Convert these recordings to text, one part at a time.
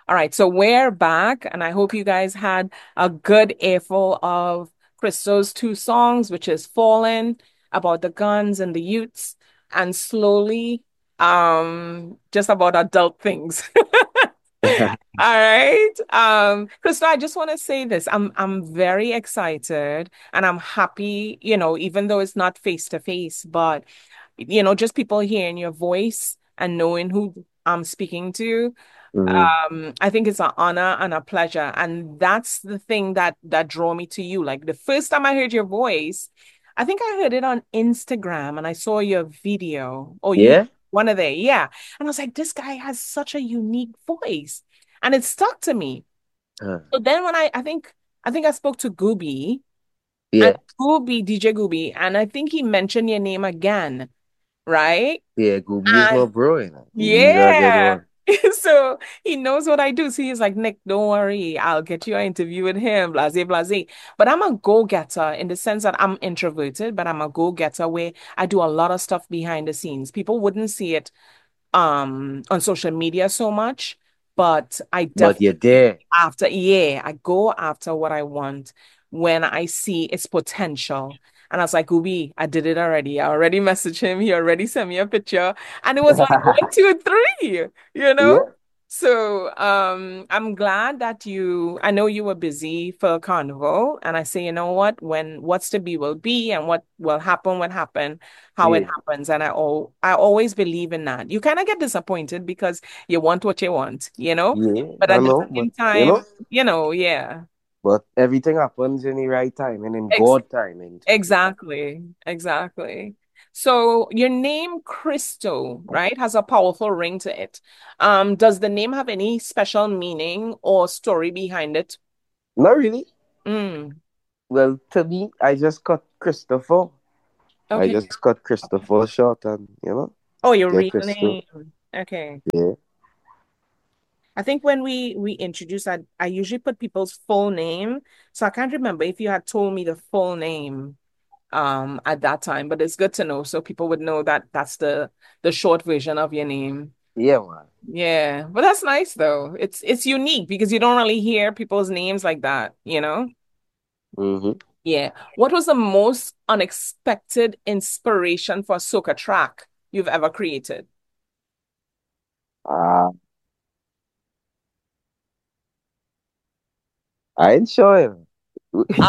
All right, so we're back, and I hope you guys had a good earful of Crystal's two songs, which is Fallen, about the guns and the youths, and Slowly, just about adult things. All right. Crystal, I just want to say this. I'm very excited and I'm happy, even though it's not face to face, but just people hearing your voice and knowing who I'm speaking to. Mhm. I think it's an honor and a pleasure. And that's the thing that drew me to you. Like the first time I heard your voice, I think I heard it on Instagram and I saw your video or you Yeah. one of they, yeah. And I was like, this guy has such a unique voice. And it stuck to me. Uh, So then when I think I spoke to Gooby and yeah. DJ Gooby, and I think he mentioned your name again, right? Yeah. Gooby is my And bro, you know. Gooby is a good yeah. one. So he knows what I do. So he's like, Nick, don't worry. I'll get you an interview with him, blase, blase. But I'm a go-getter in the sense that I'm introverted, but I'm a go-getter where I do a lot of stuff behind the scenes. People wouldn't see it on social media so much, but I But definitely you're there. after, yeah, I go after what I want when I see its potential. And I was like, Ubi, I did it already. I already messaged him. He already sent me a picture. And it was like one, two, three, you know? Yeah. So I'm glad that I know you were busy for Carnival. And I say, you know what? When what's to be will be and what will happen, how it Yeah. happens. And I always believe in that. You kind of get disappointed because you want what you want, you know? Yeah. But I at the know. But same time, yeah. but everything happens in the right time and in Ex God timing too, you know. exactly. Exactly. So your name Crystal, right, has a powerful ring to it. Does the name have any special meaning or story behind it? Not really. Mm, Well, to me, I just cut Christopher. I okay. just cut Christopher short and Oh, your get real Crystal. name. Okay. Yeah. I think when we introduce, I usually put people's full name. So I can't remember if you had told me the full name at that time, but it's good to know so people would know that that's the short version of your name. Yeah, man. Yeah, but that's nice though. It's unique because you don't really hear people's names like that, you know? Mm-hmm. Yeah. What was the most unexpected inspiration for a soca track you've ever created? Ah, I ain't sure. I,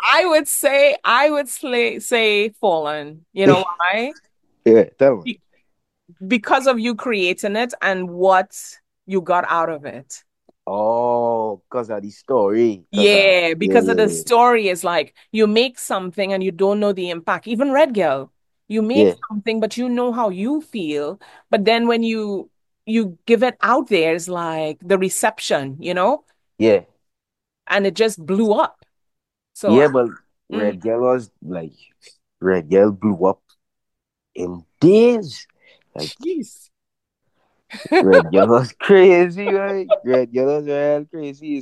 I would say Fallen. You know why? Yeah, tell me. Be- because of you creating it and what you got out of it. Oh, because of the story. Yeah, Yeah, because of the yeah, story is like you make something and you don't know the impact. Even Red Girl, you make yeah, something, but you know how you feel. But then when you give it out there, it's like the reception, yeah, and it just blew up. So, yeah. But mm, Red Girl was like, Red Girl blew up in days. Like, jeez. Red Girl was crazy, right? Red Girl was real crazy.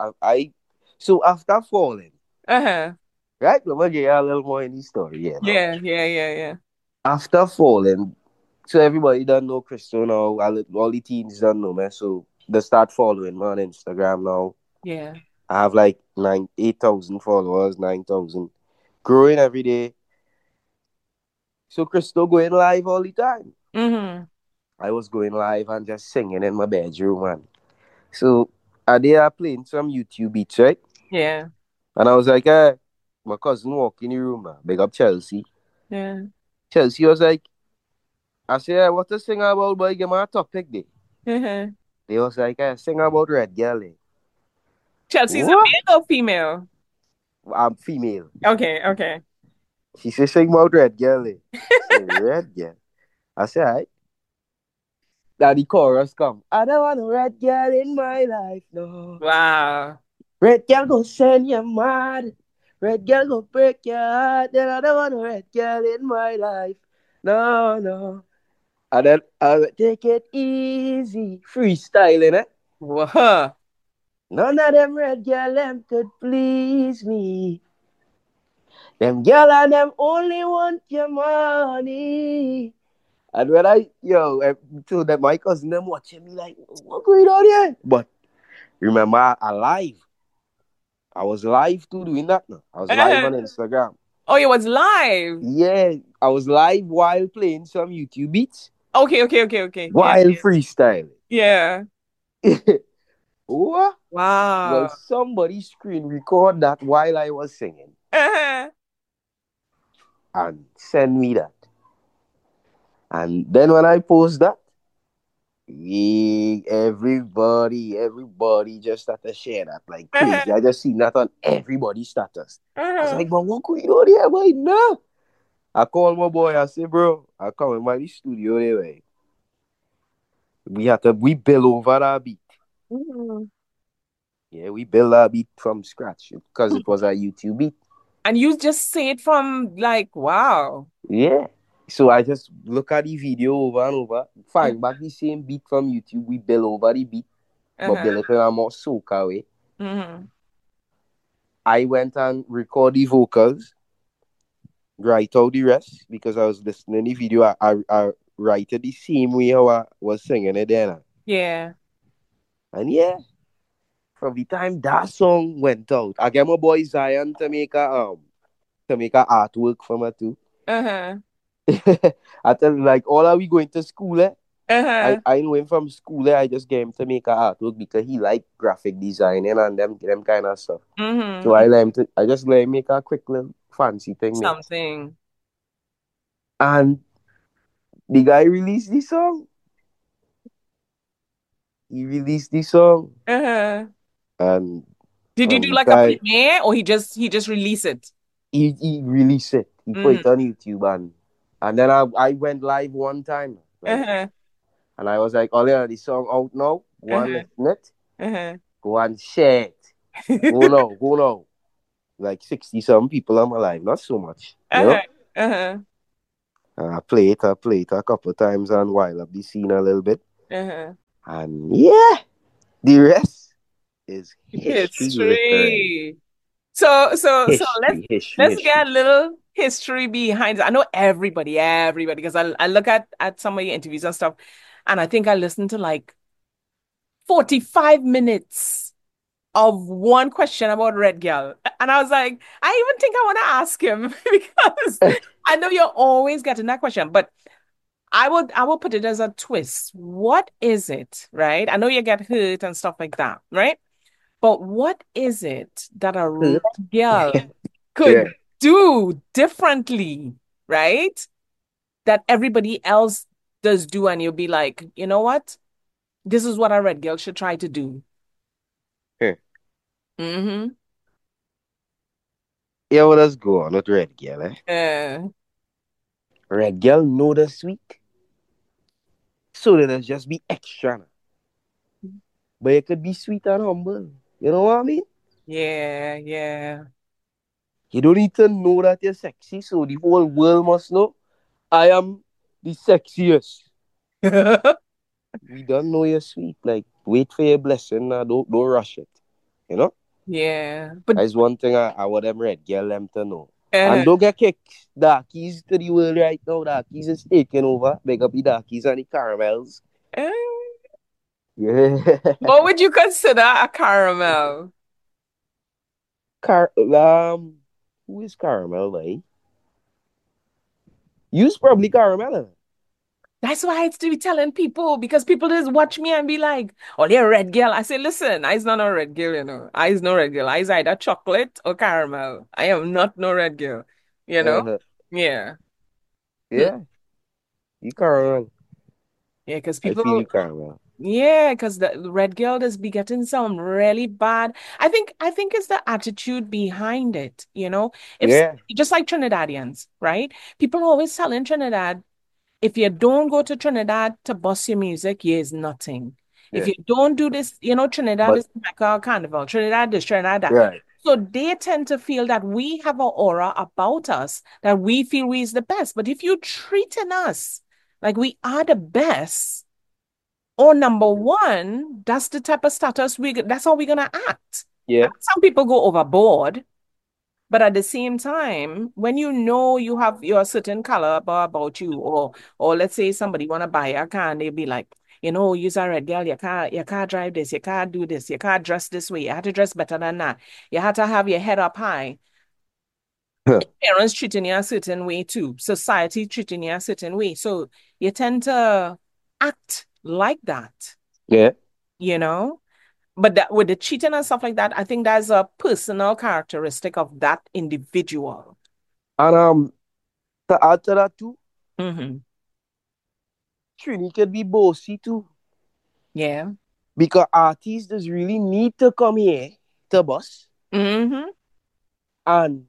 So after falling, Uh-huh. right? Let me get you a little more in the story, Yeah, yeah, yeah, yeah. After falling, so everybody don't know Crystal now. All the teens don't know me. So they start following me on Instagram now. Yeah. I have like 8,000 followers, 9,000. Growing every day. So Crystal going live all the time. Mm-hmm. I was going live and just singing in my bedroom, man. So I there playing some YouTube beats, right? Yeah. And I was like, my cousin walk in the room, man. Big up Chelsea. Yeah. Chelsea was like, I said, what to sing about, boy? Give me a topic, day. Uh-huh. They was like, sing about Red Girl. Eh. Chelsea's a What? male or female? I'm female. Okay, okay. She said, sing about Red Girl. Eh. I said, Red Girl. I said, alright. Now the chorus come. I don't want a red girl in my life, no. Wow. Red girl go send you mad. Red girl go break your heart. Then I don't want a red girl in my life. No, no. And then I take it easy. Freestyling, eh? Whoa. None of them red girl them could please me. Them girl and them only want your money. And when I told them my cousin them watching me like, what going on here? But Remember, I was live too doing that now. I was live Uh-huh. on Instagram. Oh, it was live. Yeah, I was live while playing some YouTube beats Okay, okay, okay, okay. Yeah. while freestyling. Yeah. What? Well, Wow. somebody screen record that while I was singing Uh-huh. and send me that. And then when I post that, everybody just started sharing that like crazy. Uh-huh. I just seen that on everybody's status. I was Uh-huh. like, but what going on here, boy? No. I called my boy. I said, bro, I come in my studio there. Way. We build over that beat. Mhm. Yeah, we built that beat from scratch because it was a YouTube beat. And you just say it from like, wow. Yeah. So I just look at the video over and over, find back the same beat from YouTube. We build over the beat, but Uh-huh. build it in a more soca way. Mm-hmm. I went and record the vocals, write out the rest because I was listening to the video. I write it the same way how I was singing it then. Yeah. And yeah, from the time that song went out, I get my boy Zion to make a artwork for me too. Uh-huh. I tell you, like all are we going to school, eh? Uh-huh. I know him from school. I just get him to make a artwork because he like graphic designing and them kind of stuff. So Mm-hmm. I just let him make a quick little fancy thing there. Something. And the guy released the song. He released the song, Uh-huh. and Did you from do the like a time premiere or he just released it? he released it, he put Mm-hmm. it on YouTube, and then I went live one time, like, Uh-huh. and I was like, oh yeah, the song out now. Go and Uh-huh. listen it. Uh-huh. Go and share it. Go now. Like 60 some people on my live, not so much, you Uh-huh. know. Uh-huh. I play it a couple of times and while up the scene a little bit. Uh-huh. And yeah, the rest is history, literally. History. So History, history, let's history. get a little history behind it. I know everybody, because I look at some of your interviews and stuff, and I think I listened to like 45 minutes of one question about Red Girl. And I was like, I even think I want to ask him because I know you're always getting that question, but I will put it as a twist. What is it, right? I know you get hurt and stuff like that, right? But what is it that a red Hurt. girl Yeah. could do differently, right? That everybody else does do, and you'll be like, you know what? This is what a red girl should try to do. Yeah. Mm-hmm. Yeah, what does go on with Red Girl, eh? Uh, Red Girl know the sweet, so let us just be extra. But it could be sweet and humble. You know what I mean? yeah, yeah. You don't need to know that you're sexy, so the whole world must know I am the sexiest. We don't know you're sweet. Like, wait for your blessing. Don't rush it. You know? Yeah. But That's one thing I want them Red Girl them to know. uh, And don't get kicked. Darkies to the world right now. Darkies is taking over. Big up the Darkies and the Caramels. uh, Yeah. what would you consider a caramel? Car who is Caramel, like? You's probably Caramel. That's why I to be telling people because people just watch me and be like, "Oh, they're a red girl." I say, "Listen, I's not a red girl, you know. I's no red girl. I's either chocolate or caramel. I am not no red girl, you know." Uh-huh. Yeah, Hmm. Yeah, you Caramel. Yeah, because I feel people, you Caramel. yeah, because the red girl does be getting some really bad. I think it's the attitude behind it, you know. If Yeah, just like Trinidadians, right? People always telling Trinidad. If you don't go to Trinidad to bust your music, here's nothing. If yeah. you don't do this, Trinidad But is like our carnival, Trinidad this, Trinidad that. right. So they tend to feel that we have an aura about us that we feel we is the best. But if you treating us like we are the best, or number one, that's the type of status that's how we're gonna act. Yeah, Some people go overboard, but at the same time, when you know you have your certain color about you, or let's say somebody wanna buy a car and they'll be like, you're a red girl, you can't drive this, you can't do this, you can't dress this way, you have to dress better than that. You have to have your head up high. Parents treating you a certain way too. Society treating you a certain way. So you tend to act like that, Yeah. you know? But that with the cheating and stuff like that, I think that's a personal characteristic of that individual. And to add to that too, Hmm. Trini could be bossy too. Yeah. Because artists just really need to come here to bus. Hmm. And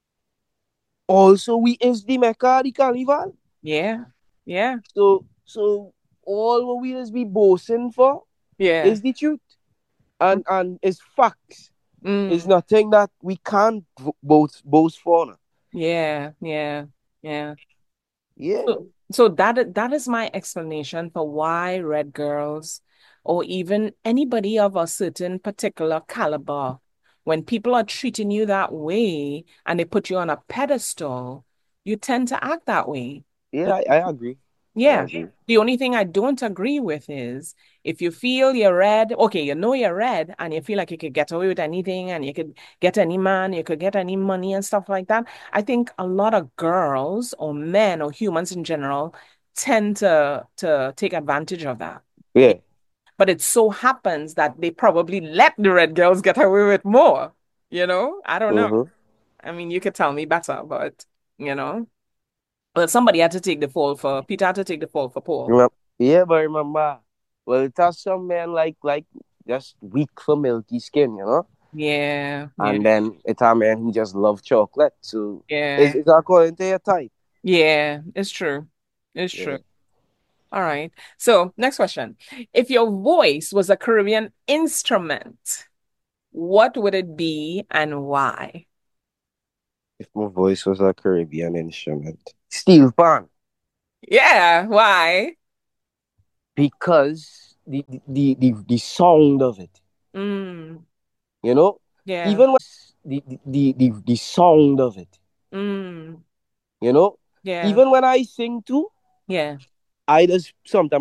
also we is the Mecca of the carnival. Yeah. Yeah. So all what we just be boasting for Yeah. is the truth. And is facts. It's Mm. nothing that we can't boast for. No. Yeah. Yeah. Yeah. Yeah. So that is my explanation for why red girls or even anybody of a certain particular caliber, when people are treating you that way and they put you on a pedestal, you tend to act that way. Yeah, I agree. I Yeah. agree. The only thing I don't agree with is if you feel you're red, okay, you're red and you feel like you could get away with anything and you could get any man, you could get any money and stuff like that. I think a lot of girls or men or humans in general tend to take advantage of that. Yeah. But it so happens that they probably let the red girls get away with more, I don't know. Mm-hmm. I mean, you could tell me better, but you know. Well, somebody had to take the fall for Peter had to take the fall for Paul. Yeah, but remember, well, it has some men like just weak for milky skin, you know? Yeah, yeah, And then it's a man who just love chocolate. So yeah, it's according to your type. yeah. It's true. It's true. Yeah. All right. So, next question. If your voice was a Caribbean instrument, what would it be and why? If my voice was a Caribbean instrument. Steel pan. Yeah, why? Because the sound of it, Mm, you know? yeah. Even when the sound of it, Mm, you know? yeah. Even when I sing too, Yeah. I just sometimes